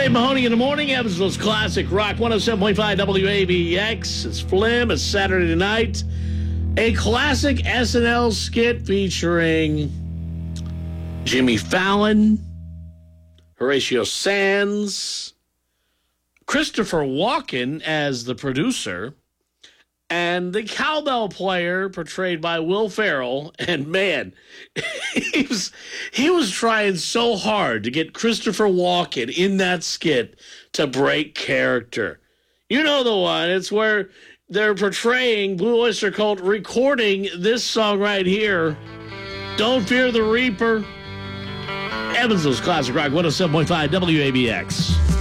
Dave Mahoney in the morning, Evansville's Classic Rock 107.5 WABX. It's Flim. It's Saturday night. A classic SNL skit featuring Jimmy Fallon, Horatio Sands, Christopher Walken as the producer, and the cowbell player portrayed by Will Ferrell. And man, he was trying so hard to get Christopher Walken in that skit to break character. You know the one. It's where they're portraying Blue Oyster Cult recording this song right here, Don't Fear the Reaper. Evansville's Classic Rock 107.5 WABX.